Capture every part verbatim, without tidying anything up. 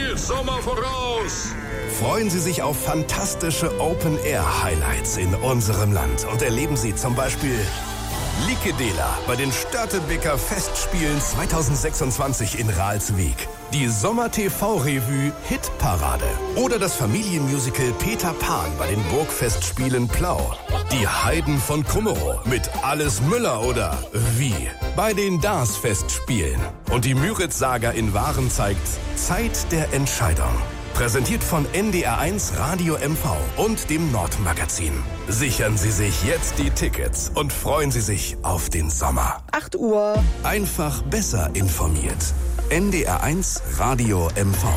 viel Sommer voraus. Freuen Sie sich auf fantastische Open-Air-Highlights in unserem Land und erleben Sie zum Beispiel Likedela bei den Störtebeker Festspielen zweitausendsechsundzwanzig in Ralswiek, die Sommer-T V-Revue Hitparade oder das Familienmusical Peter Pan bei den Burgfestspielen Plau, die Heiden von Krummerow mit Alles Müller oder Wie bei den Dars-Festspielen und die Müritz-Saga in Waren zeigt Zeit der Entscheidung. Präsentiert von N D R eins Radio M V und dem Nordmagazin. Sichern Sie sich jetzt die Tickets und freuen Sie sich auf den Sommer. acht Uhr. Einfach besser informiert. N D R eins Radio M V.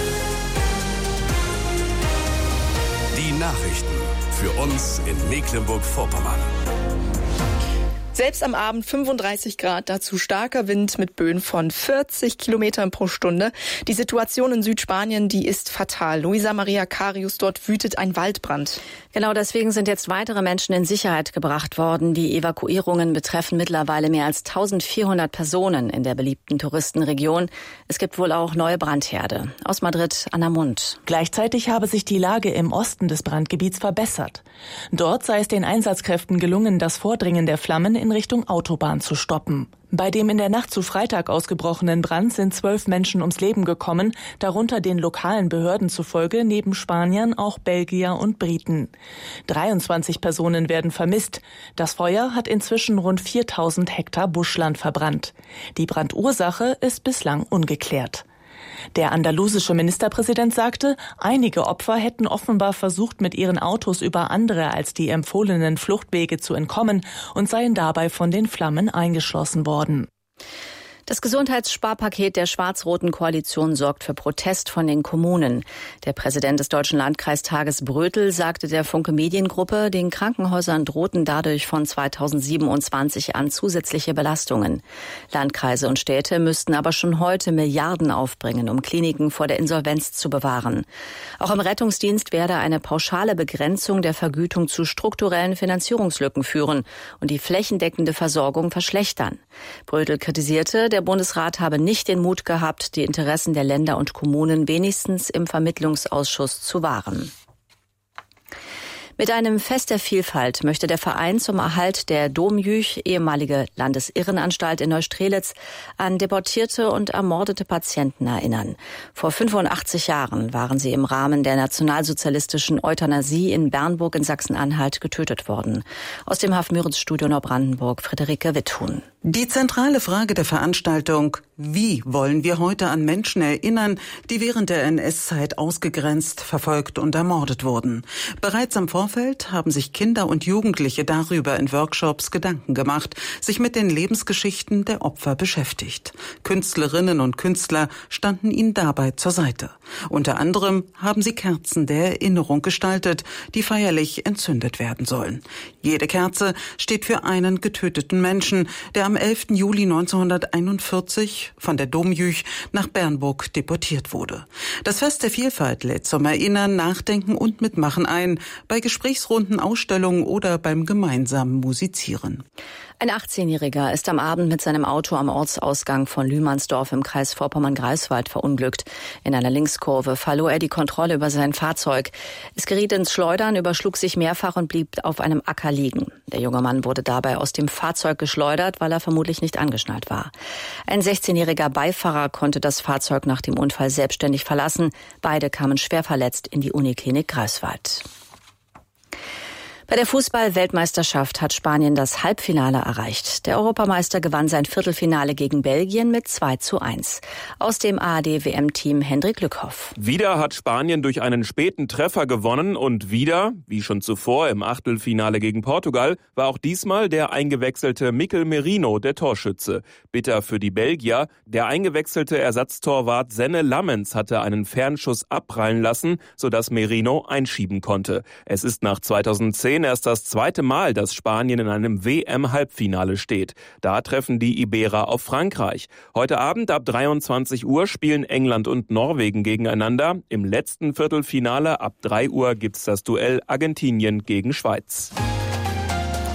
Die Nachrichten für uns in Mecklenburg-Vorpommern. Selbst am Abend fünfunddreißig Grad, dazu starker Wind mit Böen von vierzig Kilometern pro Stunde. Die Situation in Südspanien, die ist fatal. Luisa Maria Carius, dort wütet ein Waldbrand. Genau deswegen sind jetzt weitere Menschen in Sicherheit gebracht worden. Die Evakuierungen betreffen mittlerweile mehr als eintausendvierhundert Personen in der beliebten Touristenregion. Es gibt wohl auch neue Brandherde. Aus Madrid, Anna Mund. Gleichzeitig habe sich die Lage im Osten des Brandgebiets verbessert. Dort sei es den Einsatzkräften gelungen, das Vordringen der Flammen in Richtung Autobahn zu stoppen. Bei dem in der Nacht zu Freitag ausgebrochenen Brand sind zwölf Menschen ums Leben gekommen, darunter den lokalen Behörden zufolge neben Spaniern auch Belgier und Briten. dreiundzwanzig Personen werden vermisst. Das Feuer hat inzwischen rund viertausend Hektar Buschland verbrannt. Die Brandursache ist bislang ungeklärt. Der andalusische Ministerpräsident sagte, einige Opfer hätten offenbar versucht, mit ihren Autos über andere als die empfohlenen Fluchtwege zu entkommen und seien dabei von den Flammen eingeschlossen worden. Das Gesundheitssparpaket der schwarz-roten Koalition sorgt für Protest von den Kommunen. Der Präsident des Deutschen Landkreistages Brötel sagte der Funke Mediengruppe, den Krankenhäusern drohten dadurch von zweitausendsiebenundzwanzig an zusätzliche Belastungen. Landkreise und Städte müssten aber schon heute Milliarden aufbringen, um Kliniken vor der Insolvenz zu bewahren. Auch im Rettungsdienst werde eine pauschale Begrenzung der Vergütung zu strukturellen Finanzierungslücken führen und die flächendeckende Versorgung verschlechtern. Brötel kritisierte, der Bundesrat habe nicht den Mut gehabt, die Interessen der Länder und Kommunen wenigstens im Vermittlungsausschuss zu wahren. Mit einem Fest der Vielfalt möchte der Verein zum Erhalt der Domjüch, ehemalige Landesirrenanstalt in Neustrelitz, an deportierte und ermordete Patienten erinnern. Vor fünfundachtzig Jahren waren sie im Rahmen der nationalsozialistischen Euthanasie in Bernburg in Sachsen-Anhalt getötet worden. Aus dem Haff-Müritz-Studio Neubrandenburg, Friederike Witthuhn. Die zentrale Frage der Veranstaltung: Wie wollen wir heute an Menschen erinnern, die während der N S-Zeit ausgegrenzt, verfolgt und ermordet wurden? Bereits am Vorfeld haben sich Kinder und Jugendliche darüber in Workshops Gedanken gemacht, sich mit den Lebensgeschichten der Opfer beschäftigt. Künstlerinnen und Künstler standen ihnen dabei zur Seite. Unter anderem haben sie Kerzen der Erinnerung gestaltet, die feierlich entzündet werden sollen. Jede Kerze steht für einen getöteten Menschen, der am elften Juli neunzehnhunderteinundvierzig von der Domjüch nach Bernburg deportiert wurde. Das Fest der Vielfalt lädt zum Erinnern, Nachdenken und Mitmachen ein, bei Gesprächsrunden, Ausstellungen oder beim gemeinsamen Musizieren. Ein achtzehnjähriger ist am Abend mit seinem Auto am Ortsausgang von Lühmannsdorf im Kreis Vorpommern-Greifswald verunglückt. In einer Linkskurve verlor er die Kontrolle über sein Fahrzeug. Es geriet ins Schleudern, überschlug sich mehrfach und blieb auf einem Acker liegen. Der junge Mann wurde dabei aus dem Fahrzeug geschleudert, weil er vermutlich nicht angeschnallt war. Ein sechzehnjähriger Beifahrer konnte das Fahrzeug nach dem Unfall selbstständig verlassen. Beide kamen schwer verletzt in die Uniklinik Greifswald. Bei der Fußball-Weltmeisterschaft hat Spanien das Halbfinale erreicht. Der Europameister gewann sein Viertelfinale gegen Belgien mit zwei zu eins. Aus dem A R D-W M-Team Hendrik Lückhoff. Wieder hat Spanien durch einen späten Treffer gewonnen und wieder, wie schon zuvor im Achtelfinale gegen Portugal, war auch diesmal der eingewechselte Mikel Merino der Torschütze. Bitter für die Belgier, der eingewechselte Ersatztorwart Senne Lammens hatte einen Fernschuss abprallen lassen, sodass Merino einschieben konnte. Es ist nach zweitausendzehn erst das zweite Mal, dass Spanien in einem W M-Halbfinale steht. Da treffen die Iberer auf Frankreich. Heute Abend ab dreiundzwanzig Uhr spielen England und Norwegen gegeneinander. Im letzten Viertelfinale ab drei Uhr gibt's das Duell Argentinien gegen Schweiz. Fünf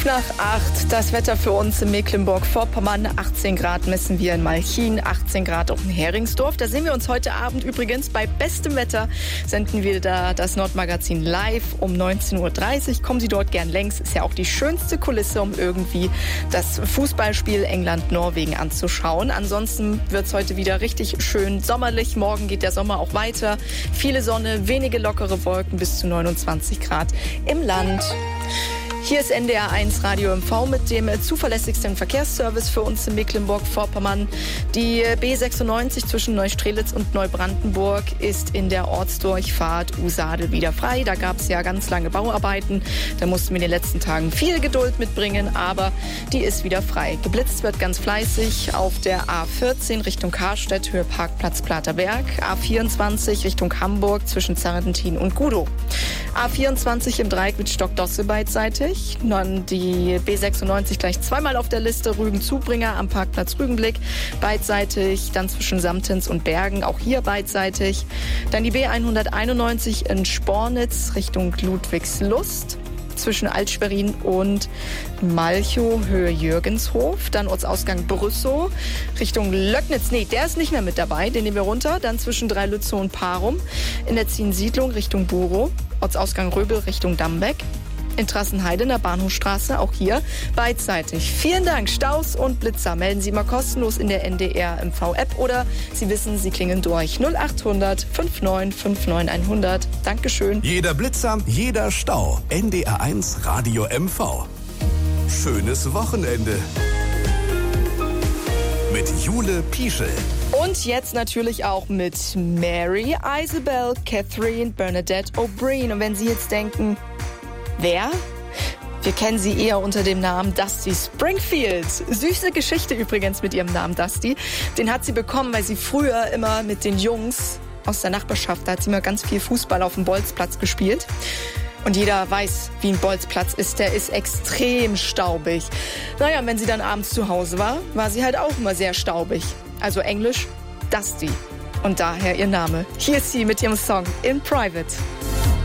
Nach acht, das Wetter für uns in Mecklenburg-Vorpommern. achtzehn Grad messen wir in Malchin, achtzehn Grad auch in Heringsdorf. Da sehen wir uns heute Abend übrigens bei bestem Wetter. Senden wir da das Nordmagazin live um neunzehn Uhr dreißig. Kommen Sie dort gern längs. Ist ja auch die schönste Kulisse, um irgendwie das Fußballspiel England-Norwegen anzuschauen. Ansonsten wird es heute wieder richtig schön sommerlich. Morgen geht der Sommer auch weiter. Viele Sonne, wenige lockere Wolken, bis zu neunundzwanzig Grad im Land. Hier ist N D R eins Radio M V mit dem zuverlässigsten Verkehrsservice für uns in Mecklenburg-Vorpommern. Die B sechsundneunzig zwischen Neustrelitz und Neubrandenburg ist in der Ortsdurchfahrt Usadel wieder frei. Da gab es ja ganz lange Bauarbeiten. Da mussten wir in den letzten Tagen viel Geduld mitbringen, aber die ist wieder frei. Geblitzt wird ganz fleißig auf der A vierzehn Richtung Karstedt, Höhe Parkplatz Platerberg. A vierundzwanzig Richtung Hamburg zwischen Zarrentin und Gudow. A vierundzwanzig im Dreieck mit Stockdosse beidseitig. Dann die B sechsundneunzig gleich zweimal auf der Liste. Rügen-Zubringer am Parkplatz Rügenblick beidseitig. Dann zwischen Samtens und Bergen auch hier beidseitig. Dann die B hunderteinundneunzig in Spornitz Richtung Ludwigslust. Zwischen Altschwerin und Malchow, Höhe Jürgenshof. Dann Ortsausgang Brüssow Richtung Löcknitz. Nee, der ist nicht mehr mit dabei. Den nehmen wir runter. Dann zwischen Dreilützow und Parum. In der Ziensiedlung Richtung Burow. Ortsausgang Röbel Richtung Dambeck. In Trassenheide in der Bahnhofstraße, auch hier beidseitig. Vielen Dank. Staus und Blitzer melden Sie immer kostenlos in der N D R M V-App oder Sie wissen, Sie klingen durch. null acht hundert neunundfünfzig neunundfünfzig hundert. Dankeschön. Jeder Blitzer, jeder Stau. N D R eins Radio M V. Schönes Wochenende. Mit Jule Pieschel. Und jetzt natürlich auch mit Mary, Isabel, Catherine, Bernadette O'Brien. Und wenn Sie jetzt denken, wer? Wir kennen sie eher unter dem Namen Dusty Springfield. Süße Geschichte übrigens mit ihrem Namen Dusty. Den hat sie bekommen, weil sie früher immer mit den Jungs aus der Nachbarschaft, da hat sie immer ganz viel Fußball auf dem Bolzplatz gespielt. Und jeder weiß, wie ein Bolzplatz ist. Der ist extrem staubig. Naja, wenn sie dann abends zu Hause war, war sie halt auch immer sehr staubig. Also Englisch Dusty. Und daher ihr Name. Hier ist sie mit ihrem Song In Private.